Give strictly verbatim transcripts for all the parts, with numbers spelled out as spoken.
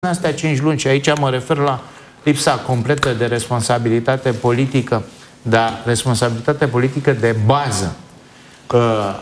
În astea cinci luni, și aici mă refer la lipsa completă de responsabilitate politică, dar responsabilitate politică de bază. Uh,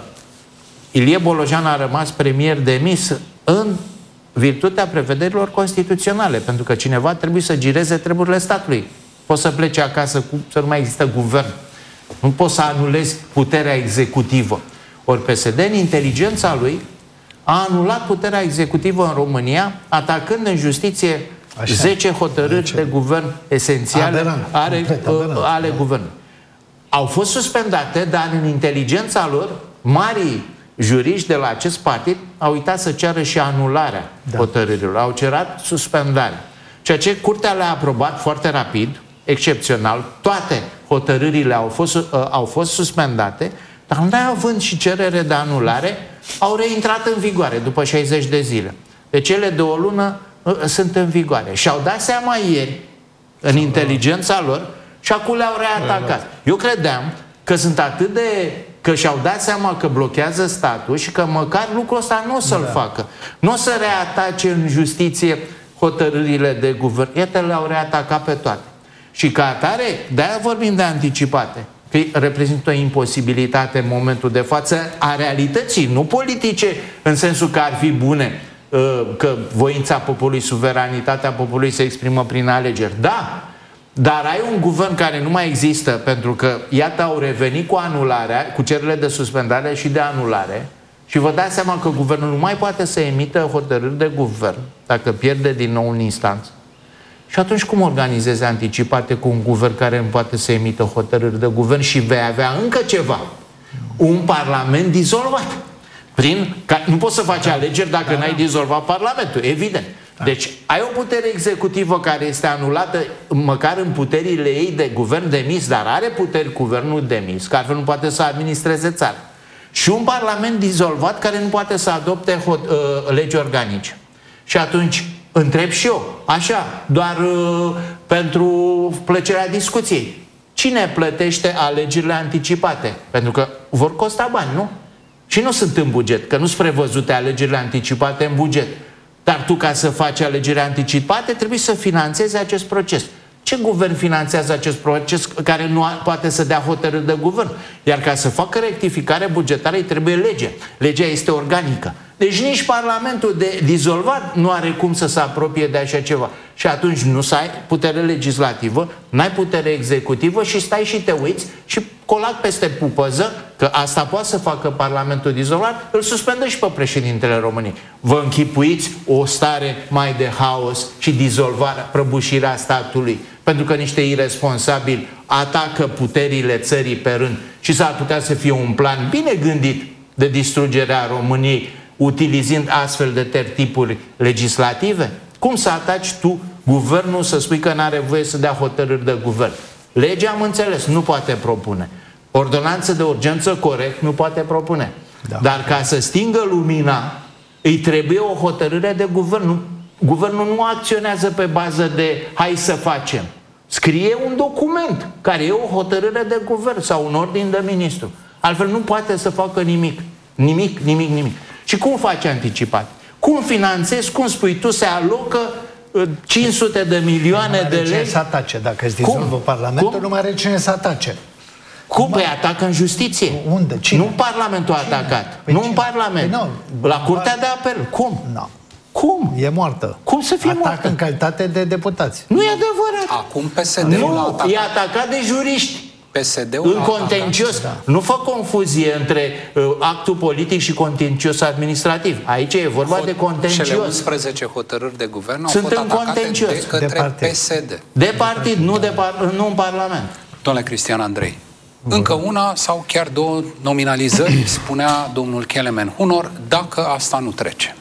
Ilie Bolojan a rămas premier demis în virtutea prevederilor constituționale, pentru că cineva trebuie să gireze treburile statului. Poți să plece acasă cu, să nu mai există guvern. Nu poți să anulezi puterea executivă. Ori P S D, în inteligența lui, a anulat puterea executivă în România, atacând în justiție Așa. zece hotărâri Așa. de guvern esențiale aderant, ale, complet, ale guvernului. Au fost suspendate, dar în inteligența lor, marii juriști de la acest partid au uitat să ceară și anularea da. hotărârilor. Au cerat suspendarea. Ceea ce Curtea le-a aprobat foarte rapid, excepțional, toate hotărârile au fost, uh, au fost suspendate, dar neavând și cerere de anulare, au reintrat în vigoare după șaizeci de zile. Deci cele de o lună uh, sunt în vigoare. Și-au dat seama ieri, în inteligența lor, și acum le-au reatacat. Eu credeam că sunt atât de... că și-au dat seama că blochează statul și că măcar lucrul ăsta nu o să-l da. facă. Nu o să reatace în justiție hotărârile de guvern. Iată, le-au reatacat pe toate. Și ca atare, de-aia vorbim de anticipate, că reprezintă o imposibilitate în momentul de față a realității, nu politice, în sensul că ar fi bune, că voința poporului, suveranitatea poporului se exprimă prin alegeri. Da, dar ai un guvern care nu mai există, pentru că, iată, au revenit cu anularea, cu cererile de suspendare și de anulare, și vă dați seama că guvernul nu mai poate să emită hotărâri de guvern dacă pierde din nou în instanță. Și atunci cum organizezi anticipate cu un guvern care nu poate să emită hotărâri de guvern și vei avea încă ceva? Un parlament dizolvat. Prin, ca, nu poți să faci alegeri dacă da, n-ai dizolvat parlamentul, evident. Da. Deci ai o putere executivă care este anulată măcar în puterile ei de guvern demis, dar are puteri guvernul demis, că altfel nu poate să administreze țara. Și un parlament dizolvat care nu poate să adopte hot, uh, legi organice. Și atunci întreb și eu, așa, doar uh, pentru plăcerea discuției. Cine plătește alegerile anticipate? Pentru că vor costa bani, nu? Și nu sunt în buget, că nu sunt prevăzute alegerile anticipate în buget. Dar tu, ca să faci alegeri anticipate, trebuie să finanțezi acest proces. Ce guvern finanțează acest proces care nu poate să dea hotărâri de guvern? Iar ca să facă rectificare bugetară, îi trebuie lege. Legea este organică. Deci nici Parlamentul de dizolvat nu are cum să se apropie de așa ceva. Și atunci nu să ai putere legislativă, n-ai putere executivă și stai și te uiți și colac peste pupăză, că asta poate să facă Parlamentul dizolvat, îl suspendă și pe președintele României. Vă închipuiți o stare mai de haos și dizolvarea, prăbușirea statului, pentru că niște irresponsabili atacă puterile țării pe rând și s-ar putea să fie un plan bine gândit de distrugerea României, utilizând astfel de tertipuri legislative? Cum să ataci tu guvernul, să spui că n-are voie să dea hotărâri de guvern? Legea, am înțeles, nu poate propune. Ordonanță de urgență, corect, nu poate propune. Da. Dar ca să stingă lumina, îi trebuie o hotărâre de guvern. Guvernul nu acționează pe bază de hai să facem. Scrie un document care e o hotărâre de guvern sau un ordin de ministru. Altfel nu poate să facă nimic. Nimic, nimic, nimic. Și cum faci anticipat? Cum finanțezi? Cum spui tu? Se alocă cinci sute de milioane de lei? Nu mai are cine să atace. Dacă îți dizolvă Parlamentul, cum? Nu mai are cine să atace. Cum? Păi atacă în justiție. Unde? Cine? Nu Parlamentul a atacat. Păi nu cine? în Parlament. Păi nu. La Curtea de Apel. Cum? Nu. Cum? E moartă. Cum să fie Atacă moartă? în calitate de deputați. Nu e adevărat. Acum P S D-ul Nu, a atacat. e atacat de juriști. P S D-ul în contencios. Da. Nu fă confuzie între uh, actul politic și contencios administrativ. Aici e vorba Hot, de contencios. Cele unsprezece hotărâri de guvern au Sunt fost în atacate contencios. de către de partid. P S D. De partid, nu, de par, nu în Parlament. Domnule Cristian Andrei, încă una sau chiar două nominalizări, spunea domnul Kelemen Hunor, dacă asta nu trece.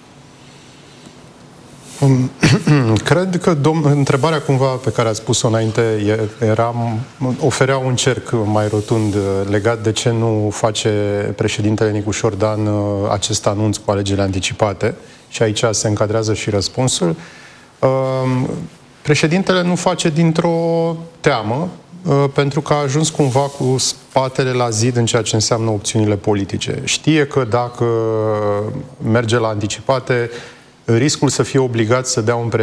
Cred că dom- întrebarea cumva pe care ați spus-o înainte era, oferea un cerc mai rotund legat de ce nu face președintele Nicușor Dan acest anunț cu alegerile anticipate, și aici se încadrează și răspunsul. Președintele nu face dintr-o teamă, pentru că a ajuns cumva cu spatele la zid în ceea ce înseamnă opțiunile politice. Știe că dacă merge la anticipate, riscul să fie obligat să dea un